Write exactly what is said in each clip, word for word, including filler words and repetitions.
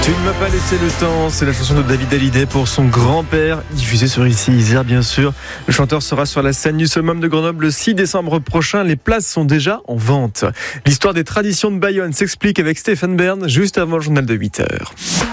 Tu ne m'as pas laissé le temps, c'est la chanson de David Hallyday pour son grand-père, diffusée sur Ici Isère bien sûr. Le chanteur sera sur la scène du Summum de Grenoble le six décembre prochain. Les places sont déjà en vente. L'histoire des traditions de Bayonne s'explique avec Stéphane Bern juste avant le journal de huit heures.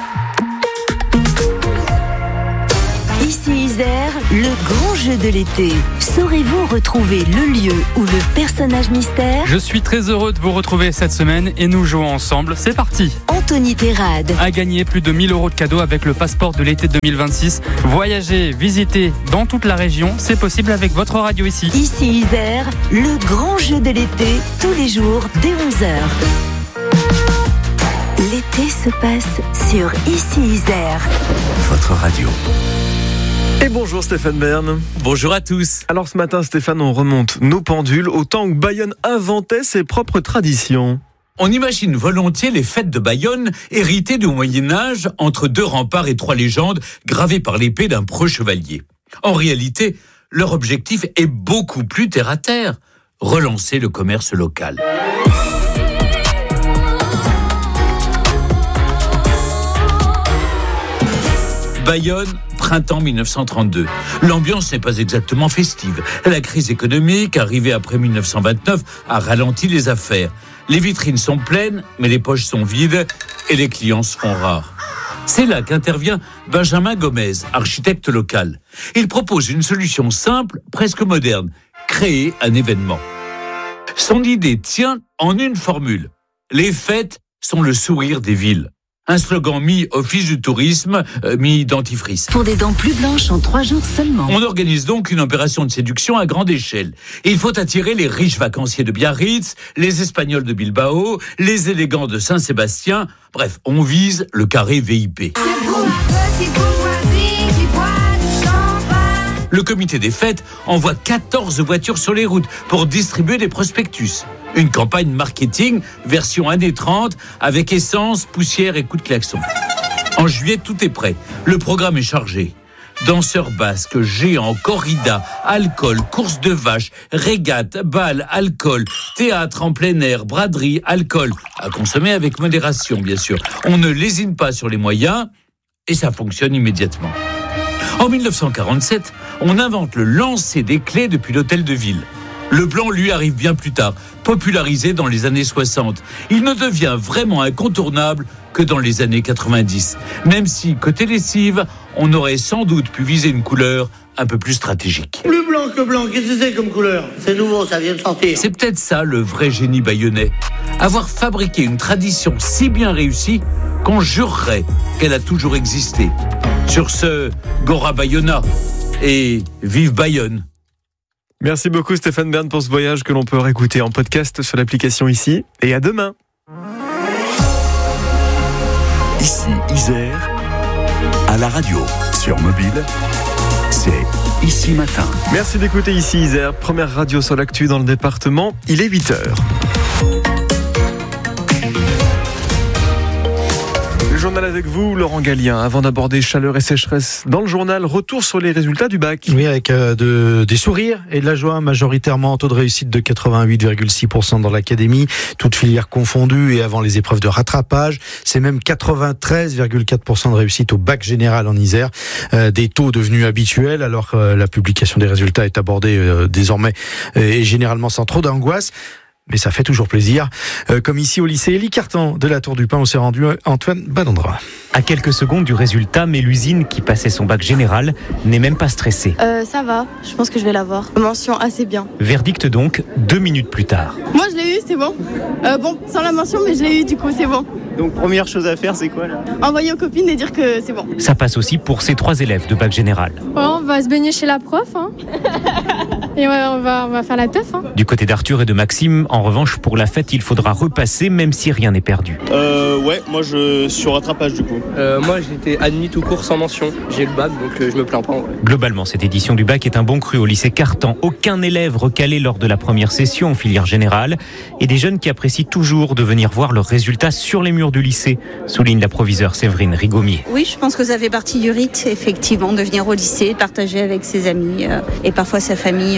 Ici Isère, le grand jeu de l'été. Saurez-vous retrouver le lieu ou le personnage mystère ? Je suis très heureux de vous retrouver cette semaine et nous jouons ensemble. C'est parti. Anthony Terrade A gagné plus de mille euros de cadeaux avec le passeport de l'été deux mille vingt-six. Voyager, visiter dans toute la région, c'est possible avec votre radio ici. Ici Isère, le grand jeu de l'été, tous les jours dès onze heures. L'été se passe sur Ici Isère. Votre radio. Et bonjour Stéphane Bern. Bonjour à tous. Alors ce matin Stéphane, on remonte nos pendules au temps où Bayonne inventait ses propres traditions. On imagine volontiers les fêtes de Bayonne héritées du Moyen-Âge entre deux remparts et trois légendes gravées par l'épée d'un preux chevalier. En réalité, leur objectif est beaucoup plus terre-à-terre, relancer le commerce local. Bayonne, printemps dix-neuf cent trente-deux. L'ambiance n'est pas exactement festive. La crise économique, arrivée après dix-neuf cent vingt-neuf, a ralenti les affaires. Les vitrines sont pleines, mais les poches sont vides et les clients se font rares. C'est là qu'intervient Benjamin Gomez, architecte local. Il propose une solution simple, presque moderne, créer un événement. Son idée tient en une formule. Les fêtes sont le sourire des villes. Un slogan mi-office du tourisme, euh, mi-dentifrice. Pour des dents plus blanches en trois jours seulement. On organise donc une opération de séduction à grande échelle. Il faut attirer les riches vacanciers de Biarritz, les Espagnols de Bilbao, les élégants de Saint-Sébastien. Bref, on vise le carré V I P. Le comité des fêtes envoie quatorze voitures sur les routes pour distribuer des prospectus. Une campagne marketing version années trente avec essence, poussière et coups de klaxon. En juillet, tout est prêt. Le programme est chargé. Danseurs basques, géants, corrida, alcool, course de vaches, régate, bal, alcool, théâtre en plein air, braderie, alcool. À consommer avec modération, bien sûr. On ne lésine pas sur les moyens et ça fonctionne immédiatement. En dix-neuf cent quarante-sept, on invente le lancer des clés depuis l'hôtel de ville. Le blanc, lui, arrive bien plus tard, popularisé dans les années soixante. Il ne devient vraiment incontournable que dans les années quatre-vingt-dix. Même si, côté lessive, on aurait sans doute pu viser une couleur un peu plus stratégique. Plus blanc que blanc, qu'est-ce que c'est comme couleur ? C'est nouveau, ça vient de sortir. C'est peut-être ça le vrai génie bayonnais. Avoir fabriqué une tradition si bien réussie qu'on jurerait qu'elle a toujours existé. Sur ce, Gora Bayonna et vive Bayonne. Merci beaucoup Stéphane Bern pour ce voyage que l'on peut réécouter en podcast sur l'application Ici. Et à demain. Ici Isère, à la radio, sur mobile, c'est Ici Matin. Merci d'écouter Ici Isère, première radio sur l'actu dans le département. Il est huit heures. Le journal avec vous, Laurent Gallien. Avant d'aborder chaleur et sécheresse dans le journal, retour sur les résultats du bac. Oui, avec euh, de, des sourires et de la joie, majoritairement taux de réussite de quatre-vingt-huit virgule six pour cent dans l'académie, toutes filières confondues et avant les épreuves de rattrapage. C'est même quatre-vingt-treize virgule quatre pour cent de réussite au bac général en Isère. Euh, des taux devenus habituels alors que euh, la publication des résultats est abordée euh, désormais euh, et généralement sans trop d'angoisse. Mais ça fait toujours plaisir. Euh, comme ici au lycée Élie Cartan de la Tour du Pin, on s'est rendu Antoine Badandra. À quelques secondes du résultat, Mélusine, qui passait son bac général, n'est même pas stressée. Euh, ça va, je pense que je vais l'avoir. Mention assez bien. Verdict donc, deux minutes plus tard. Moi je l'ai eu, c'est bon. Euh, bon, sans la mention, mais je l'ai eu, du coup c'est bon. Donc première chose à faire, c'est quoi là ? Envoyer aux copines et dire que c'est bon. Ça passe aussi pour ces trois élèves de bac général. Oh, on va se baigner chez la prof, hein. Et ouais, on va, on va faire la teuf, hein. Du côté d'Arthur et de Maxime, en revanche, pour la fête, il faudra repasser, même si rien n'est perdu. Euh, ouais, moi je suis au rattrapage du coup. Euh, moi j'étais admis tout court sans mention. J'ai le bac, donc euh, je me plains pas. Ouais. Globalement, cette édition du bac est un bon cru au lycée Cartan. Aucun élève recalé lors de la première session en filière générale et des jeunes qui apprécient toujours de venir voir leurs résultats sur les murs du lycée, souligne la proviseure Séverine Rigaumier. Oui, je pense que ça fait partie du rite, effectivement, de venir au lycée, de partager avec ses amis euh, et parfois sa famille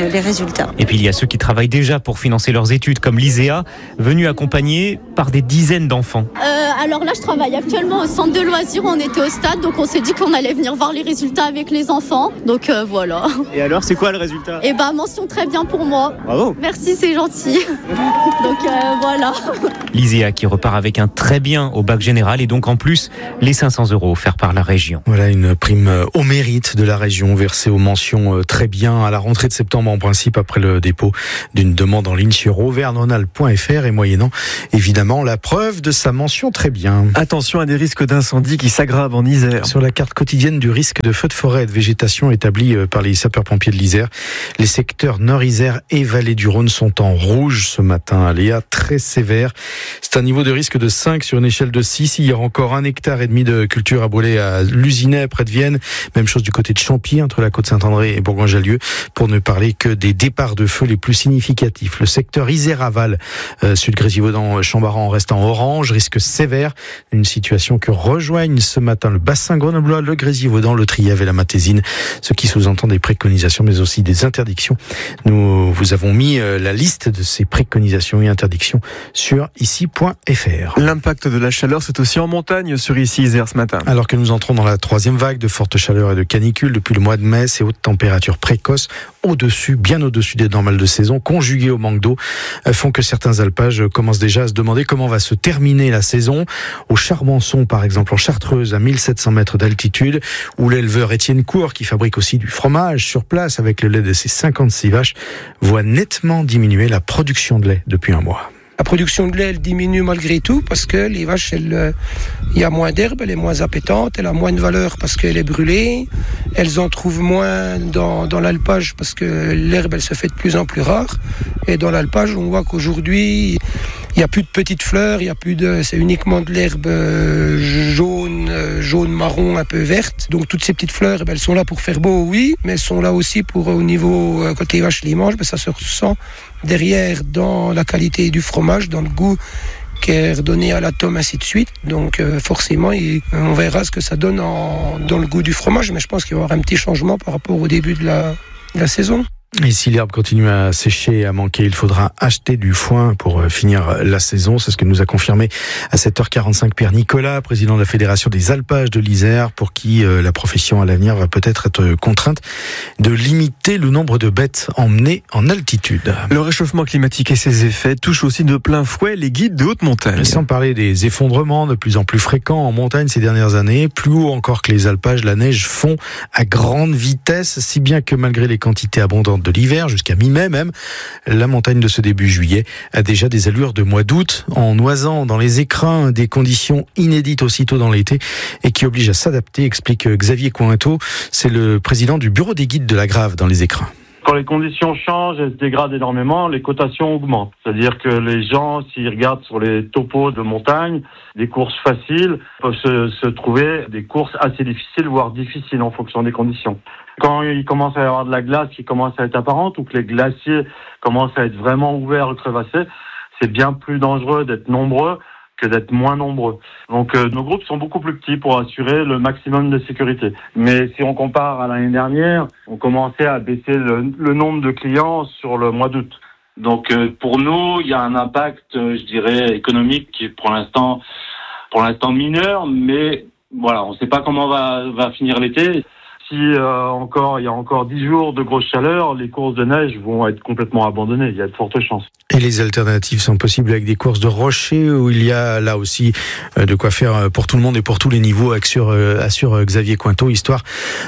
les résultats. Et puis il y a ceux qui travaillent déjà pour financer leurs études, comme l'I S E A, venu accompagné par des dizaines d'enfants. Euh, alors là, je travaille actuellement au centre de loisirs. On était au stade, donc on s'est dit qu'on allait venir voir les résultats avec les enfants. Donc euh, voilà. Et alors, c'est quoi le résultat ? Et bah, mention très bien pour moi. Bravo. Merci, c'est gentil. Donc euh, voilà. L'I S E A qui repart avec un très bien au bac général et donc en plus les cinq cents euros offerts par la région. Voilà une prime au mérite de la région versée aux mentions très bien à la rentrée de septembre en principe après le dépôt d'une demande en ligne sur auvergne rhône alpes point f r et moyennant évidemment la preuve de sa mention très bien. Attention à des risques d'incendie qui s'aggravent en Isère. Sur la carte quotidienne du risque de feux de forêt et de végétation établie par les sapeurs-pompiers de l'Isère, les secteurs Nord-Isère et Vallée du Rhône sont en rouge ce matin. Aléa très sévère. C'est un niveau de risque de cinq sur une échelle de six. Hier encore un hectare et demi de culture à brûler à Lusinet près de Vienne. Même chose du côté de Champy, entre la côte Saint-André et Bourgoin-Jallieu, pour ne parler que des départs de feu les plus significatifs. Le secteur Isère-Aval, euh, Sud-Grésivaudan, Chambaran reste en orange, risque sévère. Une situation que rejoignent ce matin le bassin grenoblois, le Grésivaudan, le Trièves et la Matésine, ce qui sous-entend des préconisations mais aussi des interdictions. Nous vous avons mis euh, la liste de ces préconisations et interdictions sur ici point f r. L'impact de la chaleur, c'est aussi en montagne sur ici Isère ce matin. Alors que nous entrons dans la troisième vague de forte chaleur et de canicule depuis le mois de mai, ces hautes températures précoces au-dessus, bien au-dessus des normales de saison, conjuguées au manque d'eau, font que certains alpages commencent déjà à se demander comment va se terminer la saison. Au Charbonçon, par exemple, en Chartreuse, à mille sept cents mètres d'altitude, où l'éleveur Étienne Cour, qui fabrique aussi du fromage sur place avec le lait de ses cinquante-six vaches, voit nettement diminuer la production de lait depuis un mois. La production de lait, elle diminue malgré tout parce que les vaches, il euh, y a moins d'herbe, elle est moins appétante, elle a moins de valeur parce qu'elle est brûlée, elles en trouvent moins dans, dans l'alpage parce que l'herbe, elle se fait de plus en plus rare. Et dans l'alpage, on voit qu'aujourd'hui, il n'y a plus de petites fleurs, il y a plus de, c'est uniquement de l'herbe euh, jaune, euh, jaune, marron, un peu verte. Donc toutes ces petites fleurs, eh ben, elles sont là pour faire beau, oui, mais elles sont là aussi pour, au niveau, euh, quand les vaches les mangent, ben, ça se ressent derrière dans la qualité du fromage, dans le goût qui est redonné à la tome, ainsi de suite. Donc euh, forcément, il, on verra ce que ça donne en, dans le goût du fromage, mais je pense qu'il va y avoir un petit changement par rapport au début de la, de la saison. Et si l'herbe continue à sécher et à manquer, il faudra acheter du foin pour finir la saison. C'est ce que nous a confirmé à sept heures quarante-cinq Pierre Nicolas, président de la Fédération des alpages de l'Isère, pour qui la profession à l'avenir va peut-être être contrainte de limiter le nombre de bêtes emmenées en altitude. Le réchauffement climatique et ses effets touchent aussi de plein fouet les guides de haute montagne. Sans parler des effondrements de plus en plus fréquents en montagne ces dernières années, plus haut encore que les alpages, la neige fond à grande vitesse, si bien que malgré les quantités abondantes de l'hiver, jusqu'à mi-mai même, la montagne de ce début juillet a déjà des allures de mois d'août, en noisant dans les écrins des conditions inédites aussitôt dans l'été et qui obligent à s'adapter, explique Xavier Cointeau, c'est le président du bureau des guides de la Grave dans les écrins. Quand les conditions changent et se dégradent énormément, les cotations augmentent. C'est-à-dire que les gens, s'ils regardent sur les topos de montagne, des courses faciles peuvent se, se trouver des courses assez difficiles, voire difficiles en fonction des conditions. Quand il commence à y avoir de la glace qui commence à être apparente ou que les glaciers commencent à être vraiment ouverts ou crevassés, c'est bien plus dangereux d'être nombreux que d'être moins nombreux. Donc euh, nos groupes sont beaucoup plus petits pour assurer le maximum de sécurité. Mais si on compare à l'année dernière, on commençait à baisser le, le nombre de clients sur le mois d'août. Donc euh, pour nous, il y a un impact, euh, je dirais, économique qui est pour l'instant, pour l'instant mineur, mais voilà, on ne sait pas comment va, va finir l'été. Si euh, encore il y a encore dix jours de grosse chaleur, les courses de neige vont être complètement abandonnées. Il y a de fortes chances. Et les alternatives sont possibles avec des courses de rochers où il y a là aussi de quoi faire pour tout le monde et pour tous les niveaux, assure, assure Xavier Cointeau, histoire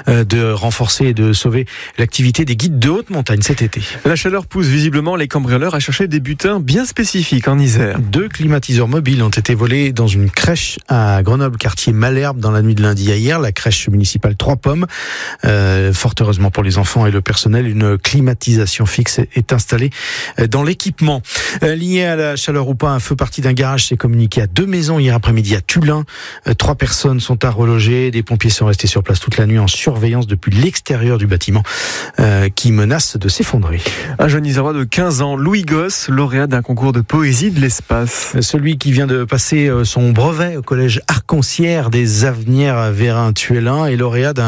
de renforcer et de sauver l'activité des guides de haute montagne cet été. La chaleur pousse visiblement les cambrioleurs à chercher des butins bien spécifiques en Isère. Deux climatiseurs mobiles ont été volés dans une crèche à Grenoble, quartier Malherbe, dans la nuit de lundi à hier. La crèche municipale Trois Pommes. Euh, fort heureusement pour les enfants et le personnel, une climatisation fixe est installée dans l'équipement. Euh, lié à la chaleur ou pas, un feu parti d'un garage s'est communiqué à deux maisons hier après-midi à Tullin. Euh, trois personnes sont à reloger. Des pompiers sont restés sur place toute la nuit en surveillance depuis l'extérieur du bâtiment euh, qui menace de s'effondrer. Un jeune Isérois de quinze ans, Louis Gosse, lauréat d'un concours de poésie de l'espace. Celui qui vient de passer son brevet au collège Arconcière des Avenières Vérin-Tuellin est lauréat d'un concours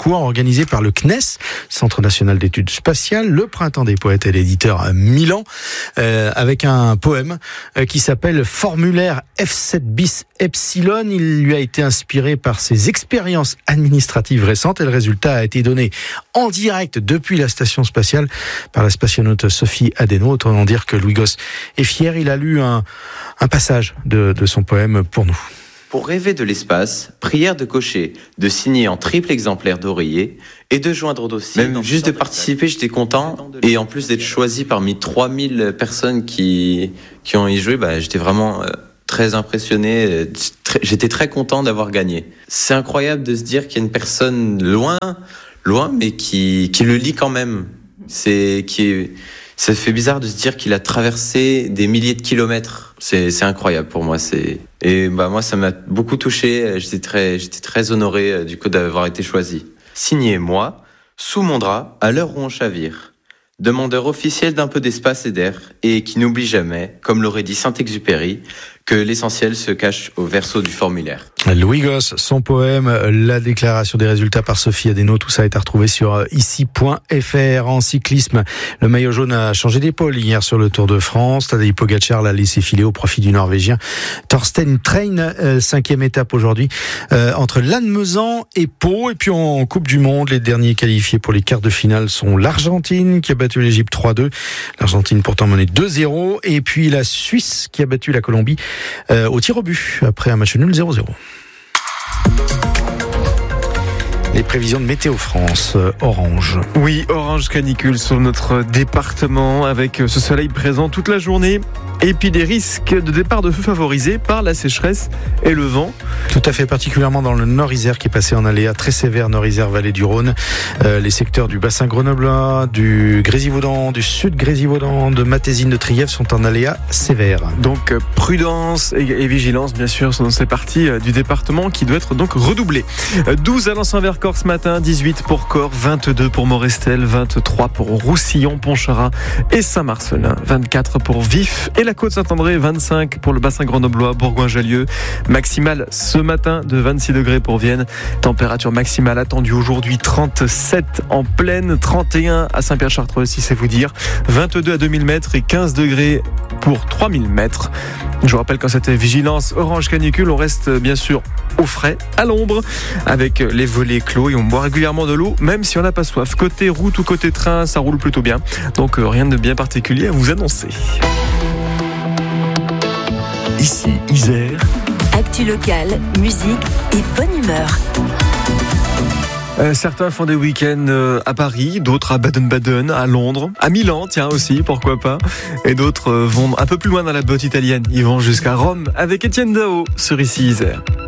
concours organisé par le C N E S, Centre National d'Études Spatiales, le Printemps des Poètes et l'éditeur à Milan, euh, avec un poème euh, qui s'appelle Formulaire F sept bis Epsilon. Il lui a été inspiré par ses expériences administratives récentes et le résultat a été donné en direct depuis la station spatiale par la spationaute Sophie Adeno. Autrement dire que Louis Gosse est fier. Il a lu un, un passage de, de son poème pour nous. Pour rêver de l'espace, prière de cocher, de signer en triple exemplaire d'oreiller et de joindre dossier. Même juste de participer, j'étais content. Et en plus d'être choisi parmi trois mille personnes qui, qui ont y joué, bah, j'étais vraiment euh, très impressionné. Très, j'étais très content d'avoir gagné. C'est incroyable de se dire qu'il y a une personne loin, loin, mais qui, qui le lit quand même. C'est, qui est, ça fait bizarre de se dire qu'il a traversé des milliers de kilomètres. C'est, c'est incroyable pour moi. C'est, et bah, moi, ça m'a beaucoup touché. J'étais très, j'étais très honoré du coup d'avoir été choisi. Signé moi, sous mon drap, à l'heure où on chavire. Demandeur officiel d'un peu d'espace et d'air, et qui n'oublie jamais, comme l'aurait dit Saint-Exupéry, que l'essentiel se cache au verso du formulaire. Louis Gosse, son poème, la déclaration des résultats par Sophie Adeno, tout ça est à retrouver sur ici point f r. En cyclisme, le maillot jaune a changé d'épaule hier sur le Tour de France. Tadej Pogacar l'a laissé filer au profit du Norvégien Thorsten Train, euh, cinquième étape aujourd'hui, euh, entre Lannemezan et Pau. Et puis en Coupe du Monde, les derniers qualifiés pour les quarts de finale sont l'Argentine qui a battu l'Égypte trois deux. L'Argentine pourtant menée deux zéro. Et puis la Suisse qui a battu la Colombie euh, au tir au but après un match nul zéro zéro. Les prévisions de Météo France, euh, orange. Oui, orange canicule sur notre département avec ce soleil présent toute la journée. Et puis des risques de départ de feu favorisés par la sécheresse et le vent. Tout à fait, particulièrement dans le Nord-Isère qui est passé en aléa très sévère, Nord-Isère, vallée du Rhône. Euh, les secteurs du bassin grenoblois, du Grésivaudan, du sud Grésivaudan, de Matésine, de Trièves sont en aléa sévère. Donc euh, prudence et, et vigilance bien sûr dans ces parties euh, du département qui doit être donc redoublée. Euh, douze à Lens-en-Vercors ce matin, dix-huit pour Corps, vingt-deux pour Morestel, vingt-trois pour Roussillon, Pontcharrat et Saint-Marcelin, vingt-quatre pour Vif et la Côte-Saint-André, vingt-cinq pour le bassin grenoblois, Bourgoin-Jallieu. Maximale ce matin de vingt-six degrés pour Vienne. Température maximale attendue aujourd'hui trente-sept en plaine, trente et un à Saint-Pierre-Chartreux si c'est vous dire, vingt-deux à deux mille mètres et quinze degrés pour trois mille mètres. Je vous rappelle qu'en cette vigilance orange canicule, on reste bien sûr au frais, à l'ombre, avec les volets clos et on boit régulièrement de l'eau, même si on n'a pas soif. Côté route ou côté train, ça roule plutôt bien. Donc rien de bien particulier à vous annoncer. Ici, Isère. Actu locale, musique et bonne humeur. Euh, certains font des week-ends euh, à Paris, d'autres à Baden-Baden, à Londres, à Milan, tiens aussi, pourquoi pas. Et d'autres euh, vont un peu plus loin dans la botte italienne. Ils vont jusqu'à Rome avec Étienne Dao sur Ici Isère.